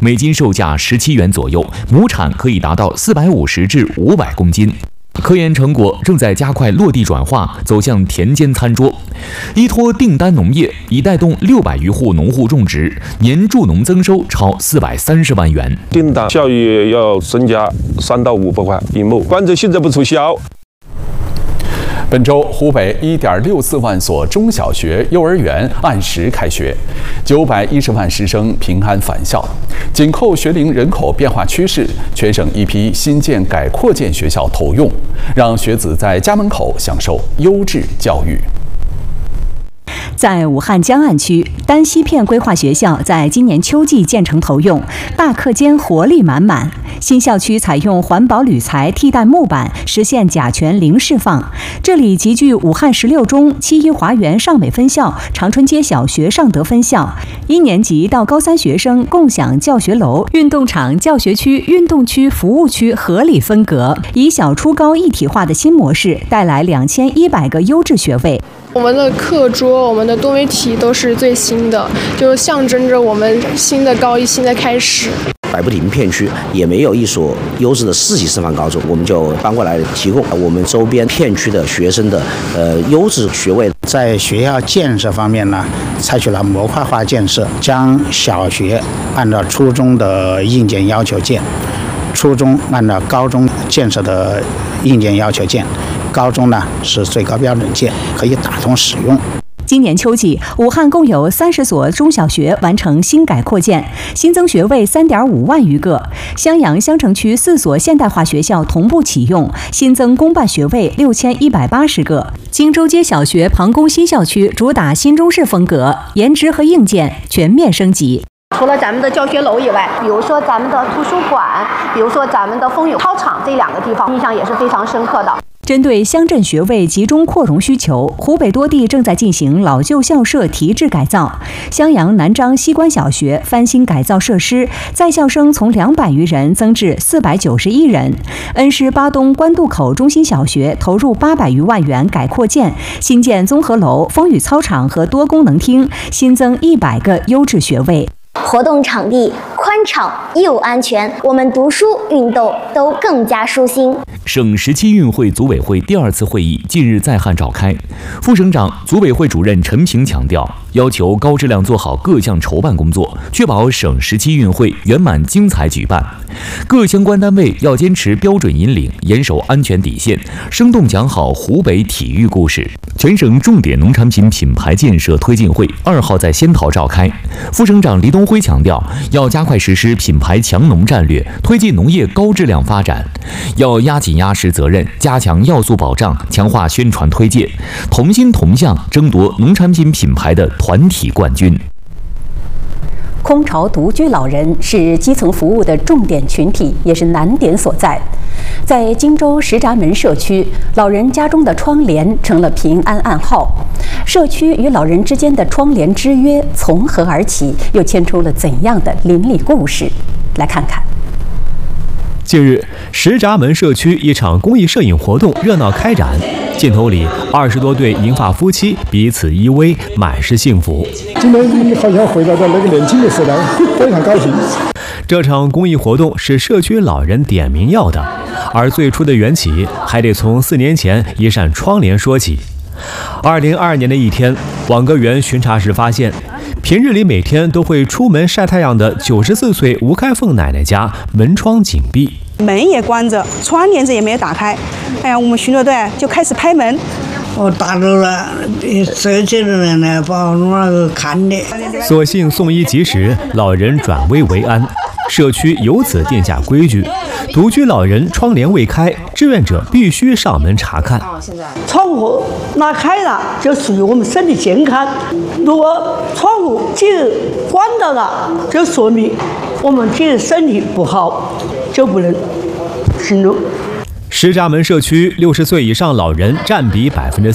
每斤售价17元左右，亩产可以达到450至500公斤。科研成果正在加快落地转化，走向田间餐桌。依托订单农业，已带动600余户农户种植，年助农增收超430万元。 订单效益要增加3到500块一亩，关键现在不促销。 本周，湖北1.64万所中小学、幼儿园按时开学，910万师生平安返校。紧扣学龄人口变化趋势，全省一批新建改扩建学校投用，让学子在家门口享受优质教育。 在武汉江岸区，丹西片规划学校在今年秋季建成投用，大课间活力满满。新校区采用环保铝材替代木板，实现甲醛零释放。这里集聚武汉16中、7一华园上美分校、长春街小学尚德分校，1年级到高3学生共享教学楼、运动场、教学区、运动区、服务区合理分隔，以小初高一体化的新模式，带来2100个优质学位。 我们的课桌、我们的多媒体都是最新的，就象征着我们新的高一新的开始。 百步亭片区也没有一所优质的4级师范高中，我们就搬过来提供我们周边片区的学生的优质学位。 在学校建设方面呢，采取了模块化建设，将小学按照初中的硬件要求建，初中按照高中建设的硬件要求建，高中呢是最高标准建，可以打通使用。 今年秋季，武汉共有30所中小学完成新改扩建，新增学位3.5万余个。襄阳襄城区4所现代化学校同步启用，新增公办学位6180个。荆州街小学庞公新校区主打新中式风格，颜值和硬件全面升级。 除了咱们的教学楼以外，比如说咱们的图书馆，比如说咱们的风雨操场，这2个地方印象也是非常深刻的。 针对乡镇学位集中扩容需求，湖北多地正在进行老旧校舍提质改造。襄阳南章西关小学翻新改造设施，在校生从200余人增至491人。恩施巴东官渡口中心小学投入800余万元改扩建，新建综合楼、风雨操场和多功能厅，新增100个优质学位。 活动场地宽敞又安全，我们读书运动都更加舒心。 省17运会组委会第2次会议近日在汉召开，副省长、组委会主任陈平强调，要求高质量做好各项筹办工作，确保省17运会圆满精彩举办。各相关单位要坚持标准引领，严守安全底线，生动讲好湖北体育故事。全省重点农产品品牌建设推进会2号在仙桃召开，副省长黎东辉强调，要加快实施品牌强农战略，推进农业高质量发展，要压紧压实责任，加强要素保障，强化宣传推介，同心同向争夺农产品品牌的团体冠军。 空巢独居老人是基层服务的重点群体，也是难点所在。在荆州石闸门社区，老人家中的窗帘成了平安暗号。社区与老人之间的窗帘之约从何而起，又牵出了怎样的邻里故事？来看看。 近日，石闸门社区一场公益摄影活动热闹开展，镜头里20多对银发夫妻彼此依偎，满是幸福。 今天好像回到了那个年轻的时代，非常高兴。 这场公益活动是社区老人点名要的，而最初的缘起还得从4年前一扇窗帘说起。2022年的一天，网格员巡查时发现，平日里每天都会出门晒太阳的94岁吴开凤奶奶家门窗紧闭， 门也关着，窗帘子也没有打开。哎呀，我们巡逻队就开始拍门。 我打着了，社区的人来把我那个看的。 所幸送医及时，老人转危为安。社区由此定下规矩：独居老人窗帘未开，志愿者必须上门查看。 窗户拉开了，就属于我们身体健康；如果窗户既关到了，就说明我们既身体不好，就不能行动。 石闸门社区60岁以上老人占比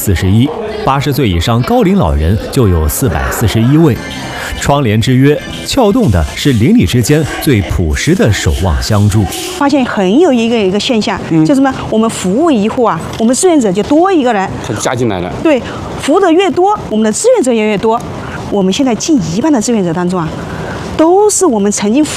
41%，80岁以上高龄老人就有441位。窗帘之约撬动的是邻里之间最朴实的守望相助。 发现很有一个现象，就是什么？我们服务一户啊，我们志愿者就多一个人， 他加进来了。 对，服务的越多，我们的志愿者也越多。我们现在近1半的志愿者当中啊，都是我们曾经